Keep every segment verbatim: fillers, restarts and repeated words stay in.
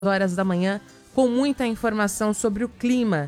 horas da manhã, com muita informação sobre o clima.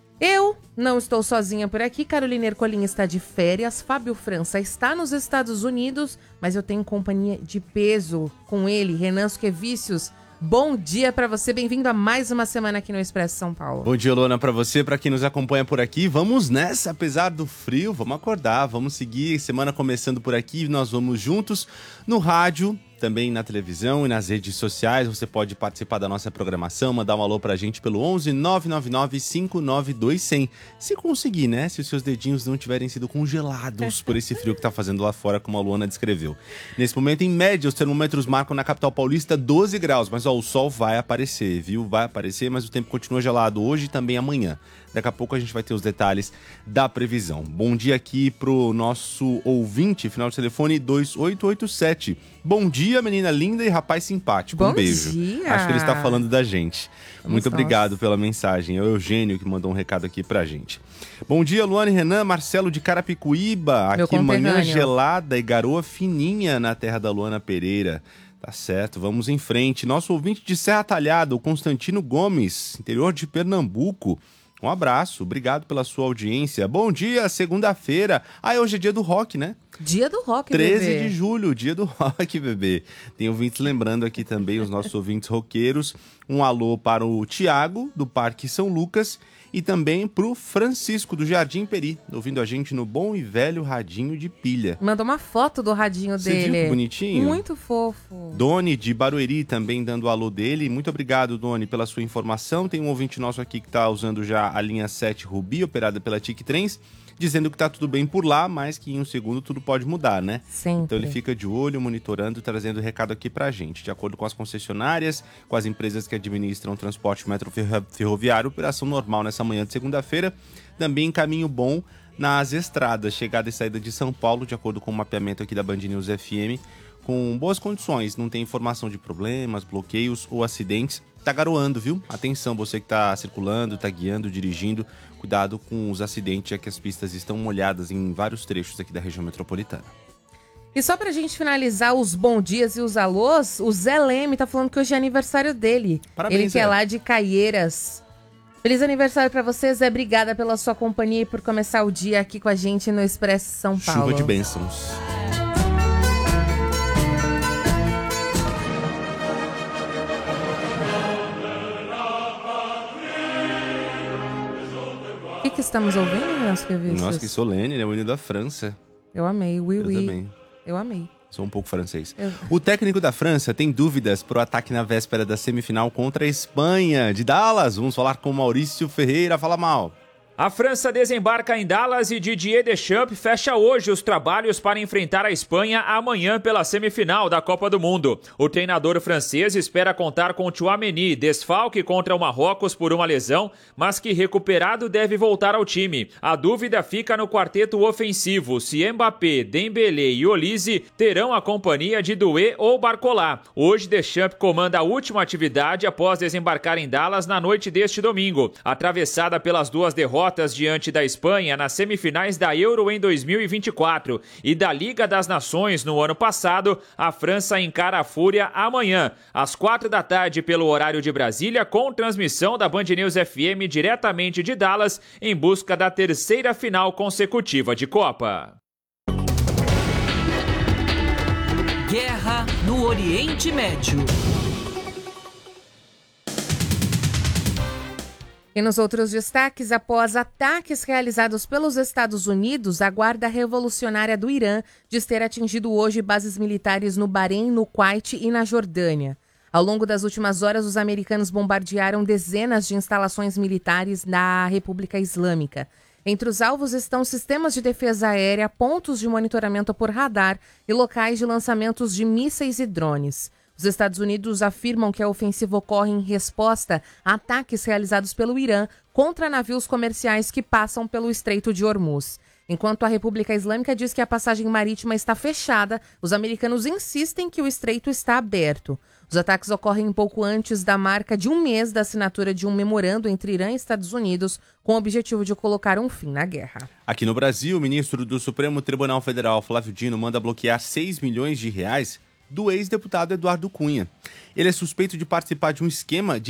Eu não estou sozinha por aqui, Carolina Ercolim está de férias, Fábio França está nos Estados Unidos, mas eu tenho companhia de peso com ele, Renan Suquevicius. Bom dia para você, bem-vindo a mais uma semana aqui no Expresso São Paulo. Bom dia, Luana, para você, para quem nos acompanha por aqui. Vamos nessa, apesar do frio, vamos acordar, vamos seguir. Semana começando por aqui, nós vamos juntos no rádio, também na televisão e nas redes sociais. Você pode participar da nossa programação, mandar um alô pra gente pelo onze nove nove nove cinco nove dois zero zero. Se conseguir, né? Se os seus dedinhos não tiverem sido congelados por esse frio que tá fazendo lá fora, como a Luana descreveu. Nesse momento, em média, os termômetros marcam na capital paulista doze graus, mas ó, o sol vai aparecer, viu? Vai aparecer, mas o tempo continua gelado hoje e também amanhã. Daqui a pouco a gente vai ter os detalhes da previsão. Bom dia aqui pro nosso ouvinte, final de telefone dois oito oito sete. Bom dia, menina linda e rapaz simpático. Bom um beijo. Dia. Acho que ele está falando da gente. Vamos Muito nós. obrigado pela mensagem. É o Eugênio que mandou um recado aqui pra gente. Bom dia, Luana e Renan, Marcelo de Carapicuíba. Meu Aqui manhã conterrâneo. gelada e garoa fininha na terra da Luana Pereira. Tá certo, vamos em frente. Nosso ouvinte de Serra Talhada, o Constantino Gomes, interior de Pernambuco. Um abraço, obrigado pela sua audiência. Bom dia, segunda-feira. Ah, hoje é dia do rock, né? Dia do rock, treze bebê. de julho, dia do rock, bebê. Tem ouvintes lembrando aqui também, os nossos ouvintes roqueiros. Um alô para o Tiago, do Parque São Lucas. E também pro Francisco, do Jardim Peri, ouvindo a gente no bom e velho radinho de pilha. Mandou uma foto do radinho Você dele. viu que bonitinho? Muito fofo. Doni, de Barueri, também dando o alô dele. Muito obrigado, Doni, pela sua informação. Tem um ouvinte nosso aqui que está usando já a linha sete Rubi, operada pela Tic Trens, dizendo que tá tudo bem por lá, mas que em um segundo tudo pode mudar, né? Sempre. Então ele fica de olho, monitorando, trazendo o recado aqui pra gente. De acordo com as concessionárias, com as empresas que administram o transporte metroferroviário, operação normal nessa manhã de segunda-feira, também caminho bom nas estradas, chegada e saída de São Paulo, de acordo com o mapeamento aqui da Band News F M, com boas condições, não tem informação de problemas, bloqueios ou acidentes. Tá garoando, viu? Atenção, você que tá circulando, tá guiando, dirigindo, cuidado com os acidentes, já que as pistas estão molhadas em vários trechos aqui da região metropolitana. E só pra gente finalizar os bom dias e os alôs, o Zé Leme tá falando que hoje é aniversário dele. Parabéns, Ele que é Zé. lá de Caieiras. Feliz aniversário pra você, Zé. Obrigada pela sua companhia e por começar o dia aqui com a gente no Expresso São Paulo. Chuva de bênçãos. O que, que estamos ouvindo, Nelson Quevicius? Nossa, que solene, né? O hino da França. Eu amei, oui, Eu oui. também. Eu amei. Sou um pouco francês. Eu- O técnico da França tem dúvidas pro ataque na véspera da semifinal contra a Espanha. De Dallas, vamos falar com Maurício Ferreira. Fala, Mal. A França desembarca em Dallas e Didier Deschamps fecha hoje os trabalhos para enfrentar a Espanha amanhã pela semifinal da Copa do Mundo. O treinador francês espera contar com Tchouaméni, desfalque contra o Marrocos por uma lesão, mas que recuperado deve voltar ao time. A dúvida fica no quarteto ofensivo, se Mbappé, Dembélé e Olise terão a companhia de Doué ou Barcola. Hoje Deschamps comanda a última atividade após desembarcar em Dallas na noite deste domingo. Atravessada pelas duas derrotas diante da Espanha nas semifinais da Euro em dois mil e vinte e quatro e da Liga das Nações no ano passado, a França encara a Fúria amanhã, às quatro da tarde pelo horário de Brasília, com transmissão da Band News F M diretamente de Dallas, em busca da terceira final consecutiva de Copa. Guerra no Oriente Médio. E nos outros destaques, após ataques realizados pelos Estados Unidos, a Guarda Revolucionária do Irã diz ter atingido hoje bases militares no Bahrein, no Kuwait e na Jordânia. Ao longo das últimas horas, os americanos bombardearam dezenas de instalações militares da República Islâmica. Entre os alvos estão sistemas de defesa aérea, pontos de monitoramento por radar e locais de lançamentos de mísseis e drones. Os Estados Unidos afirmam que a ofensiva ocorre em resposta a ataques realizados pelo Irã contra navios comerciais que passam pelo Estreito de Hormuz. Enquanto a República Islâmica diz que a passagem marítima está fechada, os americanos insistem que o estreito está aberto. Os ataques ocorrem pouco antes da marca de um mês da assinatura de um memorando entre Irã e Estados Unidos com o objetivo de colocar um fim na guerra. Aqui no Brasil, o ministro do Supremo Tribunal Federal, Flávio Dino, manda bloquear seis milhões de reais do ex-deputado Eduardo Cunha. Ele é suspeito de participar de um esquema de